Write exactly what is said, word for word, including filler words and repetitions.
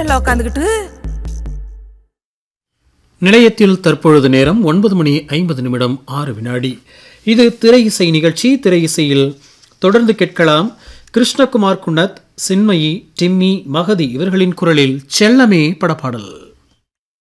எல்லாம் உட்காந்துக்கிட்டு. நிலையத்தில் தற்பொழுது நேரம் ஒன்பது மணி ஐம்பது நிமிடம் ஆறு வினாடி. இது திரை இசை நிகழ்ச்சி. திரை இசையில் தொடர்ந்து கேட்கலாம் கிருஷ்ணகுமார் குன்னத், சின்மயி, டிம்மி, மகதி இவர்களின் குரலில் செல்லமே படப்பாடல்.